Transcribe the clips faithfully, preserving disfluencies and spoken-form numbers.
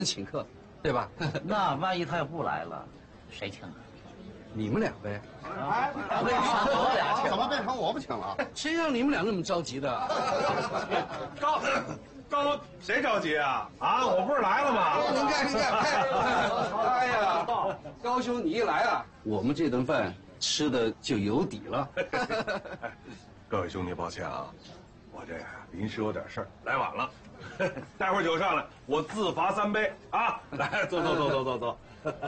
请客，对吧？ 那万一他要不来了，谁请啊？ 你们俩呗。 哎， 为什么我俩请？ 怎么变成我不请了？ 谁让你们俩那么着急的？ 高高，谁着急啊？啊，我不是来了吗？ 您看，您看，哎呀，高兄，你一来啊，我们这顿饭吃的就有底了。 各位兄弟，抱歉啊，我这临时有点事儿，来晚了。待会儿酒上来，我自罚三杯啊！来，坐坐坐坐坐坐。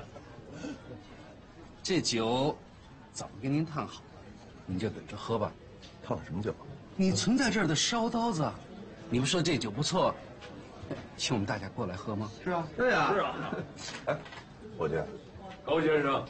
这酒早给您烫好了，您就等着喝吧。 烫什么酒？ 你存在这儿的烧刀子，你不说这酒不错，请我们大家过来喝吗？ 是啊， 对呀，是啊。哎，伙计，高先生，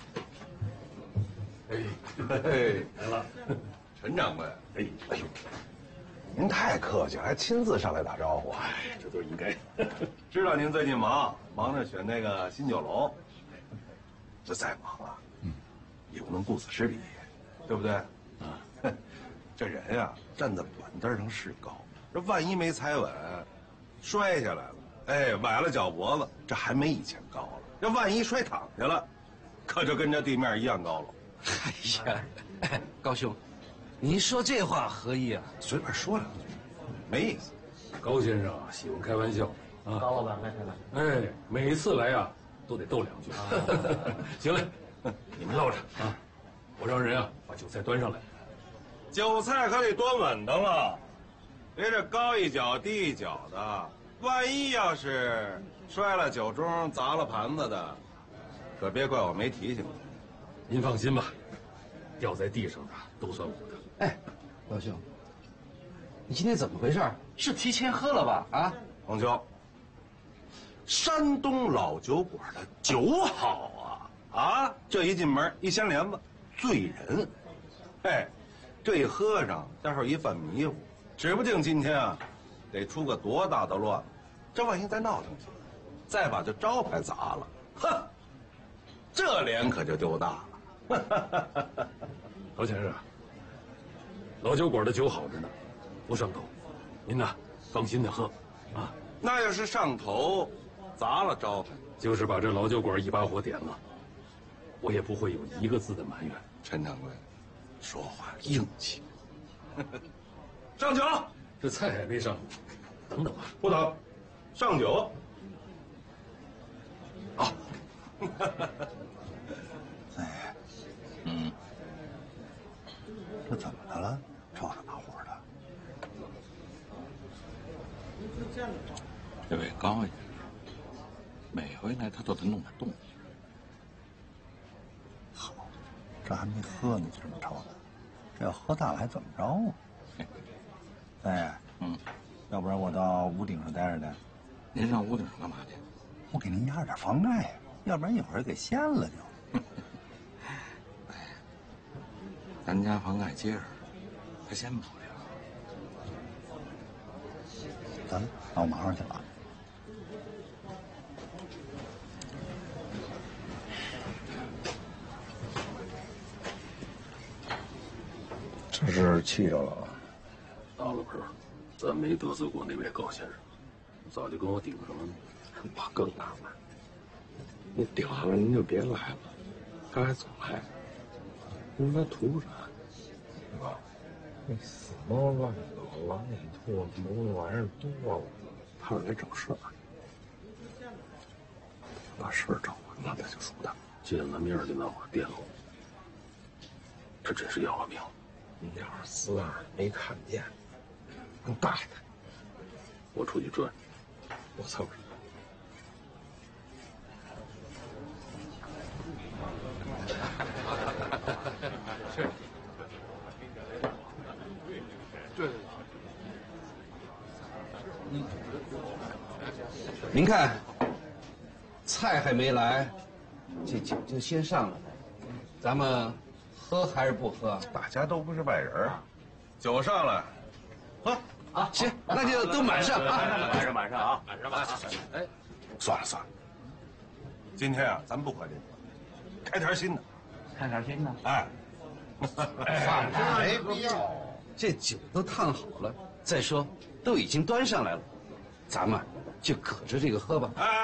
哎，嘿，来了，陈掌柜，哎，哎呦，您太客气了，还亲自上来打招呼。哎，这都是应该。知道您最近忙，忙着选那个新酒楼。这再忙啊，嗯，也不能顾此失彼，对不对？啊，这人呀、啊，站在板凳上是高，这万一没踩稳，摔下来了，哎，崴了脚脖子，这还没以前高了。这万一摔躺下了，可就跟这地面一样高了。 哎呀，哎，高兄，您说这话何意啊？ 随便说两句，没意思。 高先生喜欢开玩笑啊， 高老板开开来。 哎，每次来呀、啊、都得逗两句。行嘞，你们唠着啊，我让人啊把酒菜端上来。 酒菜可得端稳当了，别这高一脚低一脚的，万一要是摔了酒盅砸了盘子的，可别怪我没提醒你。 您放心吧，掉在地上的都算我的。 哎，高兄，你今天怎么回事？是提前喝了吧？啊， 黄秋，山东老酒馆的酒好啊啊！这一进门一掀帘子，醉人。哎，这一喝上，待会儿一犯迷糊，指不定今天啊，得出个多大的乱子。这万一再闹腾起来，再把这招牌砸了，哼，这脸可就丢大了。 高先生，老酒馆的酒好着呢，不上头。您呐，放心的喝，啊。 那要是上头，砸了招牌， 就是把这老酒馆一把火点了，我也不会有一个字的埋怨。 陈掌柜，说话硬气。上酒， 这菜还没上，等等吧。 不等，上酒。好。 哎，嗯，这怎么的了？吵吵打火的。 这位高爷，每回来他都得弄点动静。 好，这还没喝呢就这么吵的，这要喝大了还怎么着啊？哎， 嗯， 要不然我到屋顶上待着去。 您上屋顶上干嘛去？ 我给您压着点房盖呀，要不然一会儿给掀了就。 哎，咱家房盖结实，他掀不了。 得了，那我马上去了。这是气着了啊！ 大老盆，咱没得罪过那位高先生，早就跟我顶上了呢。 我更纳闷，你顶上了您就别来了，他还总来，您他图啥？是吧？那死猫乱狗、狼眼兔、模子玩意儿多了，他是来找事儿。把事儿找完了，他就说他见了面就拿我电喽，这真是要了命。 您要是死啊没看见，能带他。 我出去转， 我凑合。 是。对。嗯。您看，菜还没来，这酒就先上了。咱们喝还是不喝？ 大家都不是外人，酒上来，喝啊！行，那就都满上啊！ 满上满上啊！满上满上！ 哎，算了算了，今天啊，咱不喝这酒，开点新的。 开点新的。 哎， 反正没必要。 这酒都烫好了，再说都已经端上来了，咱们就搁着这个喝吧。 哎。